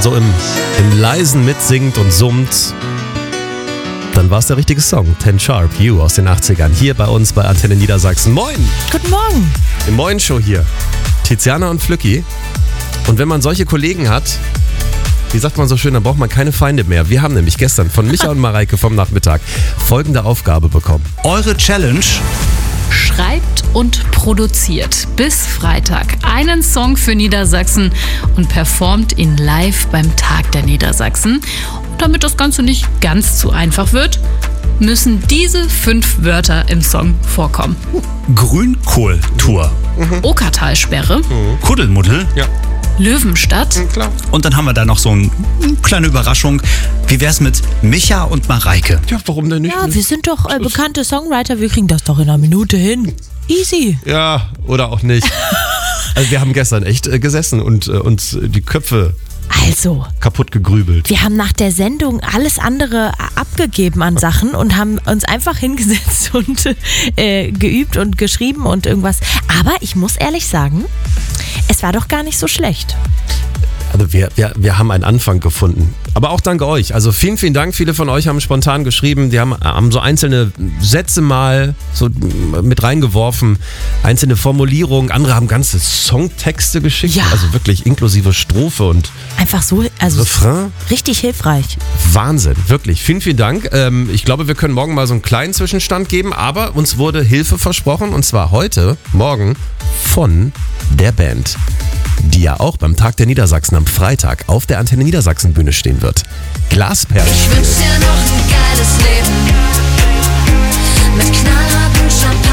so im Leisen mitsingt und summt, dann war es der richtige Song. 10 Sharp, You aus den 80ern. Hier bei uns bei Antenne Niedersachsen. Moin! Guten Morgen. Im Moin-Show hier. Tiziana und Flücki. Und wenn man solche Kollegen hat, wie sagt man so schön, dann braucht man keine Feinde mehr. Wir haben nämlich gestern von Micha und Mareike vom Nachmittag folgende Aufgabe bekommen. Eure Challenge: Schreibt und produziert bis Freitag einen Song für Niedersachsen und performt ihn live beim Tag der Niedersachsen. Und damit das Ganze nicht ganz zu einfach wird, müssen diese 5 Wörter im Song vorkommen. Grünkohltour, Okertalsperre, Kuddelmuddel. Ja, Löwenstadt, klar. Und dann haben wir da noch so eine kleine Überraschung. Wie wär's mit Micha und Mareike? Ja, warum denn nicht? Ja, wir sind doch bekannte Songwriter, wir kriegen das doch in einer Minute hin. Easy. Ja, oder auch nicht. Also wir haben gestern echt gesessen und uns die Köpfe Also, kaputt gegrübelt. wir haben nach der Sendung alles andere abgegeben an Sachen und haben uns einfach hingesetzt und geübt und geschrieben und irgendwas. Aber ich muss ehrlich sagen, es war doch gar nicht so schlecht. Also wir haben einen Anfang gefunden. Aber auch dank euch. Also vielen, vielen Dank. Viele von euch haben spontan geschrieben. Die haben so einzelne Sätze mal so mit reingeworfen. Einzelne Formulierungen. Andere haben ganze Songtexte geschickt. Ja. Also wirklich inklusive Strophe und Einfach so, also Refrain. richtig hilfreich. Wahnsinn. Wirklich. Vielen, vielen Dank. Ich glaube, wir können morgen mal so einen kleinen Zwischenstand geben. Aber uns wurde Hilfe versprochen. Und zwar morgen von der Band, die ja auch beim Tag der Niedersachsen am Freitag auf der Antenne Niedersachsen Bühne stehen wird. Glasperlen. Ich wünsch dir noch ein geiles Leben mit knallharten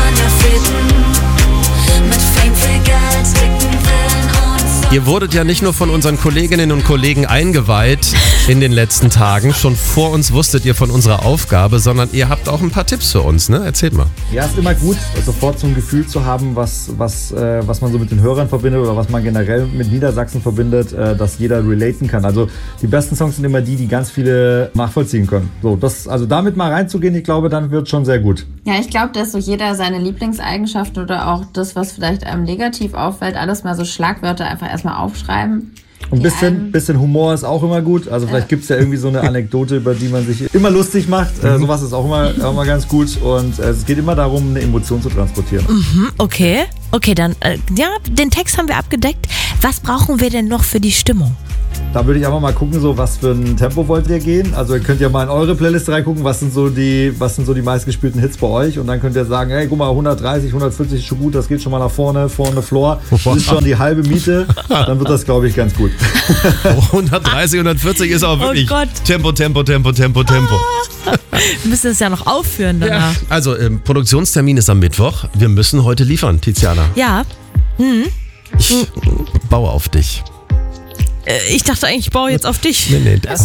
Champagnerfäden, mit Fame, viel Geld, dicken Villen und Ihr wurdet ja nicht nur von unseren Kolleginnen und Kollegen eingeweiht in den letzten Tagen. Schon vor uns wusstet ihr von unserer Aufgabe, sondern ihr habt auch ein paar Tipps für uns, ne? Erzählt mal. Ja, ist immer gut, sofort so ein Gefühl zu haben, was man so mit den Hörern verbindet oder was man generell mit Niedersachsen verbindet, dass jeder relaten kann. Also die besten Songs sind immer die ganz viele nachvollziehen können. So, also damit mal reinzugehen, ich glaube, dann wird schon sehr gut. Ja, ich glaube, dass so jeder seine Lieblingseigenschaften oder auch das, was vielleicht einem negativ auffällt, alles mal so Schlagwörter einfach erstmal aufschreiben. Und ein bisschen Humor ist auch immer gut. Also vielleicht gibt es ja irgendwie so eine Anekdote, über die man sich immer lustig macht. Sowas ist auch immer ganz gut. Und es geht immer darum, eine Emotion zu transportieren. Okay, dann, den Text haben wir abgedeckt. Was brauchen wir denn noch für die Stimmung? Da würde ich einfach mal gucken, so was für ein Tempo wollt ihr gehen. Also ihr könnt ja mal in eure Playlist reingucken, was sind so die meistgespielten Hits bei euch. Und dann könnt ihr sagen, hey, guck mal, 130, 140 ist schon gut, das geht schon mal nach vorne Floor. Das ist schon die halbe Miete. Dann wird das, glaube ich, ganz gut. 130, 140 ist auch wirklich Gott. Tempo. Wir müssen es ja noch aufführen danach. Also, Produktionstermin ist am Mittwoch. Wir müssen heute liefern, Tiziana. Ja. Ich baue auf dich. Ich dachte eigentlich, ich baue jetzt auf dich. Nee,